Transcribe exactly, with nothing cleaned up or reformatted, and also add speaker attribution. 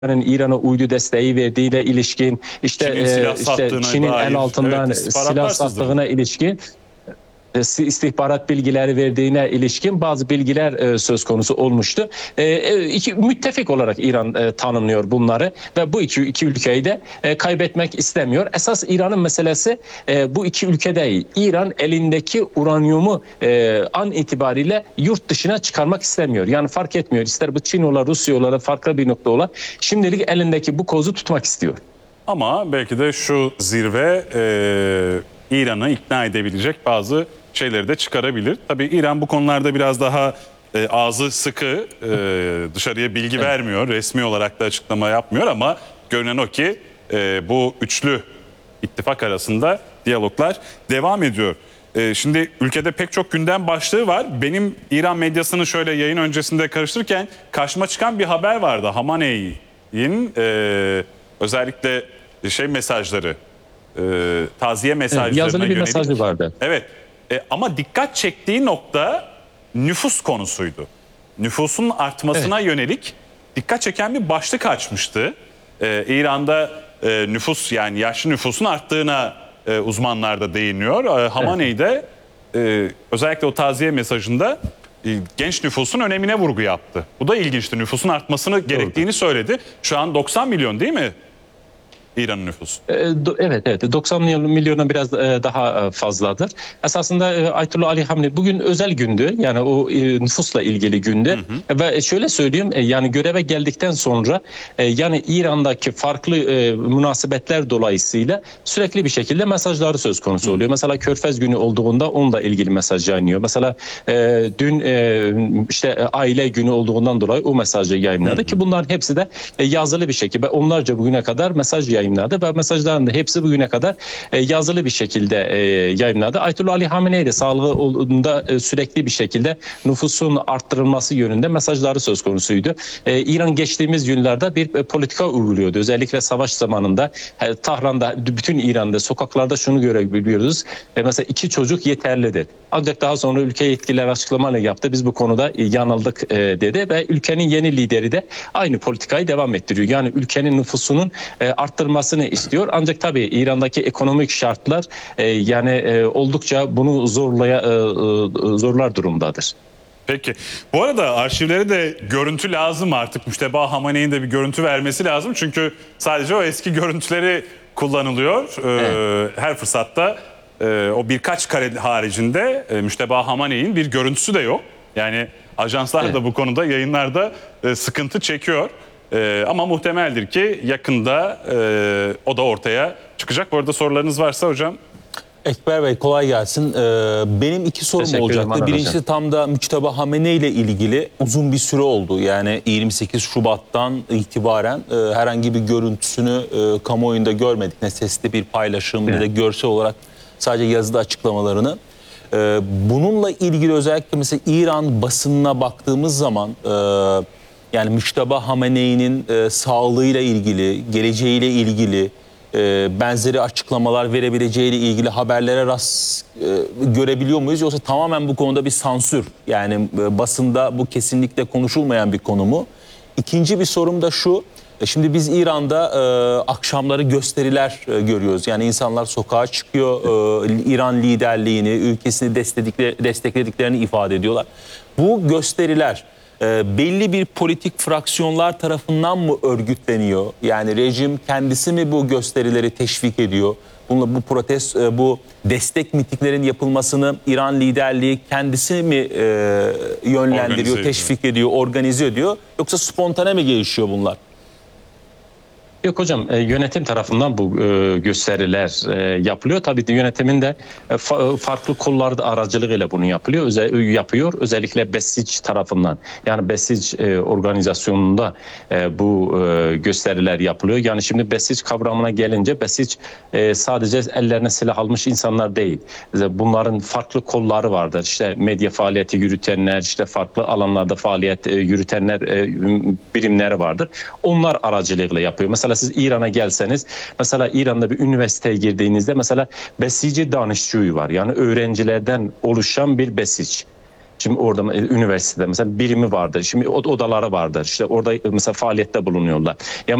Speaker 1: İran'a uydu desteği verdiğiyle ilişkin, işte e, işte Çin'in el altından evet, silah sattığına ilişkin istihbarat bilgileri verdiğine ilişkin bazı bilgiler e, söz konusu olmuştu. E, iki müttefik olarak İran e, tanımlıyor bunları ve bu iki, iki ülkeyi de e, kaybetmek istemiyor. Esas İran'ın meselesi e, bu iki ülke değil. İran elindeki uranyumu e, an itibariyle yurt dışına çıkarmak istemiyor. Yani fark etmiyor. İster bu Çin ola, Rusya ola, farklı bir nokta ola. Şimdilik elindeki bu kozu tutmak istiyor.
Speaker 2: Ama belki de şu zirve e, İran'ı ikna edebilecek bazı şeyleri de çıkarabilir. Tabii İran bu konularda biraz daha e, ağzı sıkı, e, dışarıya bilgi evet. vermiyor, resmi olarak da açıklama yapmıyor ama görünen o ki e, bu üçlü ittifak arasında diyaloglar devam ediyor. E, şimdi ülkede pek çok gündem başlığı var. Benim İran medyasını şöyle yayın öncesinde karıştırırken karşıma çıkan bir haber vardı. Hamaney'in e, özellikle şey mesajları, e, taziye mesajlarına evet,
Speaker 1: yazılı bir
Speaker 2: yönelik.
Speaker 1: mesajı vardı.
Speaker 2: Evet. E, ama dikkat çektiği nokta nüfus konusuydu. Nüfusun artmasına evet. yönelik dikkat çeken bir başlık açmıştı. E, İran'da e, nüfus yani yaşlı nüfusun arttığına e, uzmanlar da değiniyor. E, Hamaney'de e, özellikle o taziye mesajında e, genç nüfusun önemine vurgu yaptı. Bu da ilginçti. Nüfusun artmasını gerektiğini Doğru. söyledi. Şu an doksan milyon değil mi? İran'ın nüfusu.
Speaker 1: Evet, evet. doksan milyona biraz daha fazladır. Esasında Ayetullah Ali Hamenei bugün özel gündü. Yani o nüfusla ilgili gündü. Hı hı. Ve şöyle söyleyeyim, yani göreve geldikten sonra yani İran'daki farklı münasebetler dolayısıyla sürekli bir şekilde mesajları söz konusu oluyor. Hı. Mesela Körfez günü olduğunda onunla ilgili mesaj yayınlıyor. Mesela dün işte aile günü olduğundan dolayı o mesajı yayınladı. Hı hı. Ki bunların hepsi de yazılı bir şekilde onlarca bugüne kadar mesaj yayınladı. yayınladı ve mesajların da hepsi bugüne kadar e, yazılı bir şekilde e, yayınladı. Ayetullah Ali Hamenei de sağlığında e, sürekli bir şekilde nüfusun arttırılması yönünde mesajları söz konusuydu. E, İran geçtiğimiz günlerde bir e, politika uyguluyordu. Özellikle savaş zamanında e, Tahran'da, bütün İran'da sokaklarda şunu görebiliyoruz. E, mesela iki çocuk yeterlidir. Ancak daha sonra ülke yetkilileri açıklamalar yaptı. Biz bu konuda e, yanıldık e, dedi ve ülkenin yeni lideri de aynı politikayı devam ettiriyor. Yani ülkenin nüfusunun e, arttırılması istiyor. Ancak tabii İran'daki ekonomik şartlar e, yani e, oldukça bunu zorlaya e, e, zorlar durumdadır.
Speaker 2: Peki. Bu arada arşivlere de görüntü lazım artık. Müşteba Hamaney'in de bir görüntü vermesi lazım. Çünkü sadece o eski görüntüleri kullanılıyor. Evet. Her fırsatta o birkaç kare haricinde Müşteba Hamaney'in bir görüntüsü de yok. Yani ajanslar evet. da bu konuda yayınlarda sıkıntı çekiyor. Ee, ama muhtemeldir ki yakında e, o da ortaya çıkacak. Bu arada sorularınız varsa hocam.
Speaker 3: Ekber Bey kolay gelsin. Ee, benim iki sorum Teşekkür olacaktı. Birincisi hocam. tam da Müçteba Hamenei ile ilgili uzun bir süre oldu. Yani yirmi sekiz Şubat'tan itibaren e, herhangi bir görüntüsünü e, kamuoyunda görmedik. Ne sesli bir paylaşım evet. ne de görsel olarak sadece yazıda açıklamalarını. E, bununla ilgili özellikle mesela İran basınına baktığımız zaman... E, Yani Müçteba Hamenei'nin e, sağlığıyla ilgili, geleceğiyle ilgili, e, benzeri açıklamalar verebileceğiyle ilgili haberlere rast e, görebiliyor muyuz? Yoksa tamamen bu konuda bir sansür, yani e, basında bu kesinlikle konuşulmayan bir konu mu? İkinci bir sorum da şu, e, şimdi biz İran'da e, akşamları gösteriler e, görüyoruz. Yani insanlar sokağa çıkıyor, e, İran liderliğini, ülkesini desteklediklerini ifade ediyorlar. Bu gösteriler... belli bir politik fraksiyonlar tarafından mı örgütleniyor? Yani rejim kendisi mi bu gösterileri teşvik ediyor? Bununla bu protest, bu destek mitinglerin yapılmasını İran liderliği kendisi mi e, yönlendiriyor, organize teşvik ediyor. ediyor, organize ediyor? Yoksa spontane mi gelişiyor bunlar?
Speaker 1: Yok hocam, e, yönetim tarafından bu e, gösteriler e, yapılıyor. Tabii de yönetimin de e, fa, farklı kollarda aracılığıyla bunu yapılıyor. Özel, yapıyor. Özellikle Besic tarafından. Yani Besic e, organizasyonunda e, bu e, gösteriler yapılıyor. Yani şimdi Besic kavramına gelince Besic e, sadece ellerine silah almış insanlar değil. Bunların farklı kolları vardır. İşte medya faaliyeti yürütenler, işte farklı alanlarda faaliyet e, yürütenler e, birimleri vardır. Onlar aracılığıyla yapıyor. Mesela siz İran'a gelseniz, mesela İran'da bir üniversiteye girdiğinizde mesela besici danışçuyu var. Yani öğrencilerden oluşan bir besic. Şimdi orada e, üniversitede mesela birimi vardır. Şimdi od- odaları vardır. İşte orada e, mesela faaliyette bulunuyorlar. Ya